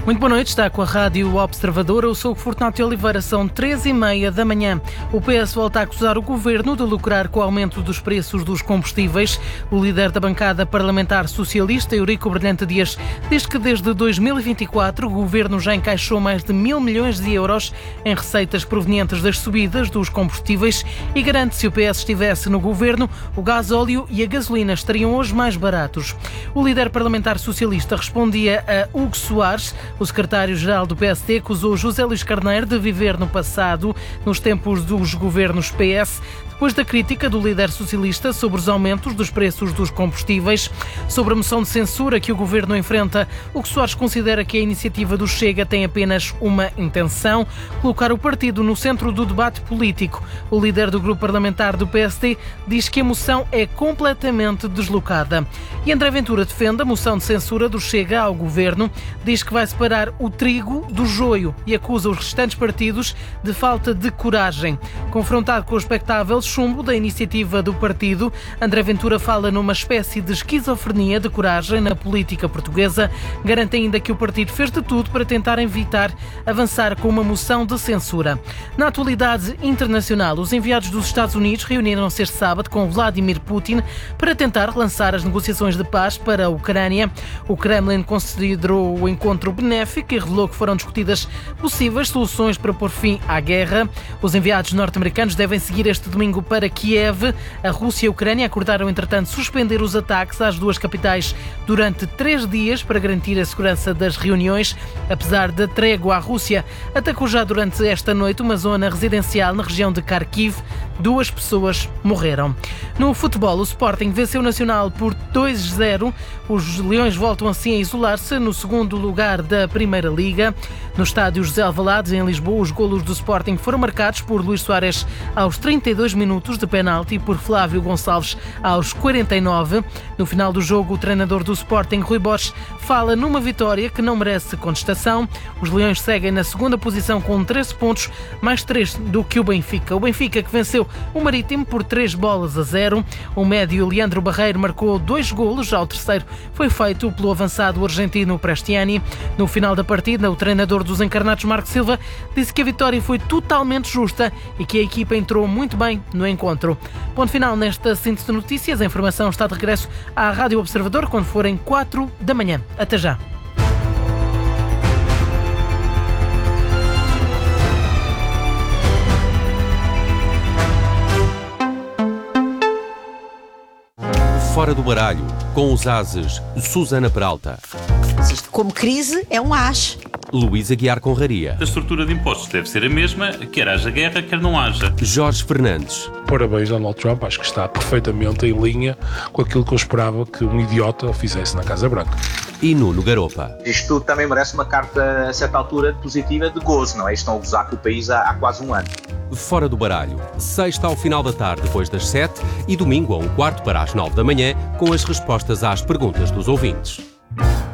Muito boa noite, está com a Rádio Observador. Eu sou o Fortunato Oliveira, são 3h30 da manhã. O PS volta a acusar o Governo de lucrar com o aumento dos preços dos combustíveis. O líder da bancada parlamentar socialista, Eurico Brilhante Dias, diz que desde 2024 o Governo já encaixou mais de 1.000 milhões de euros em receitas provenientes das subidas dos combustíveis e garante que se o PS estivesse no Governo, o gasóleo e a gasolina estariam hoje mais baratos. O líder parlamentar socialista respondia a Hugo Soares. O secretário-geral do PSD acusou José Luís Carneiro de viver no passado, nos tempos dos governos PS, depois da crítica do líder socialista sobre os aumentos dos preços dos combustíveis. Sobre a moção de censura que o governo enfrenta, Hugo Soares considera que a iniciativa do Chega tem apenas uma intenção: colocar o partido no centro do debate político. O líder do grupo parlamentar do PSD diz que a moção é completamente deslocada. E André Ventura defende a moção de censura do Chega ao governo, diz que vai separar o trigo do joio e acusa os restantes partidos de falta de coragem. Confrontado com o expectável chumbo da iniciativa do partido, André Ventura fala numa espécie de esquizofrenia de coragem na política portuguesa. Garante ainda que o partido fez de tudo para tentar evitar avançar com uma moção de censura. Na atualidade internacional, os enviados dos Estados Unidos reuniram-se este sábado com Vladimir Putin para tentar relançar as negociações de paz para a Ucrânia. O Kremlin considerou o encontro benéfico e revelou que foram discutidas possíveis soluções para pôr fim à guerra. Os enviados norte-americanos devem seguir este domingo para Kiev. A Rússia e a Ucrânia acordaram, entretanto, suspender os ataques às duas capitais durante 3 dias para garantir a segurança das reuniões. Apesar da trégua, a Rússia atacou já durante esta noite uma zona residencial na região de Kharkiv. 2 pessoas morreram. No futebol, o Sporting venceu o Nacional por 2-0. Os Leões voltam assim a isolar-se no segundo lugar da Primeira Liga. No estádio José Alvalade, em Lisboa, os golos do Sporting foram marcados por Luís Soares aos 32 minutos de penalti e por Flávio Gonçalves aos 49. No final do jogo, o treinador do Sporting, Rui Borges, fala numa vitória que não merece contestação. Os Leões seguem na segunda posição com 13 pontos, mais 3 do que o Benfica. O Benfica que venceu o Marítimo por 3-0. O médio Leandro Barreiro marcou 2 golos, já o terceiro foi feito pelo avançado argentino Prestiani. No final da partida, o treinador dos encarnados, Marco Silva, disse que a vitória foi totalmente justa e que a equipa entrou muito bem no encontro. Ponto final nesta síntese de notícias. A informação está de regresso à Rádio Observador quando forem 4 da manhã. Até já. Fora do baralho, com os ases Susana Peralta. Isto, como crise, é um as. Luís Aguiar Conraria. A estrutura de impostos deve ser a mesma, quer haja guerra, quer não haja. Jorge Fernandes. Parabéns, Donald Trump. Acho que está perfeitamente em linha com aquilo que eu esperava que um idiota fizesse na Casa Branca. E Nuno Garopa. Isto também merece uma carta, a certa altura, positiva de gozo, não é? Estão a gozar com o país há quase um ano. Fora do baralho, sexta ao final da tarde depois das 7 e domingo a 1/4 para as 9 da manhã, com as respostas às perguntas dos ouvintes.